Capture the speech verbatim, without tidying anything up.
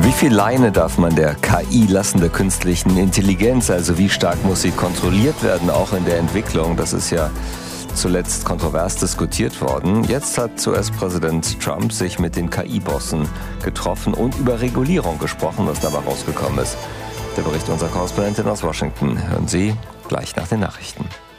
Wie viel Leine darf man der K I lassen, der künstlichen Intelligenz? Also wie stark muss sie kontrolliert werden, auch in der Entwicklung? Das ist ja zuletzt kontrovers diskutiert worden. Jetzt hat U S-Präsident Trump sich mit den K I-Bossen getroffen und über Regulierung gesprochen, was dabei rausgekommen ist. Der Bericht unserer Korrespondentin aus Washington hören Sie gleich nach den Nachrichten.